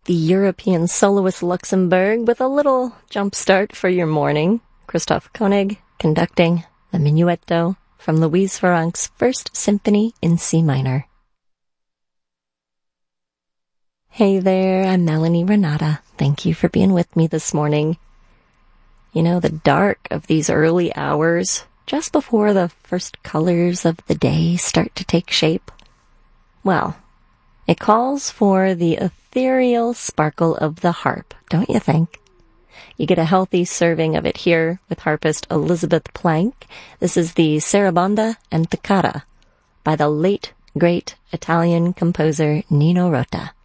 the European soloist Luxembourg with a little jump start for your morning. Christoph Koenig conducting the Minuetto from Louise Farrenc's First Symphony in C minor. Hey there, I'm Melanie Renata. Thank you for being with me this morning. You know, the dark of these early hours, just before the first colors of the day start to take shape, well, it calls for the ethereal sparkle of the harp, don't you think? You get a healthy serving of it here with harpist Elizabeth Plank. This is the Sarabanda and Toccata by the late, great Italian composer Nino Rota.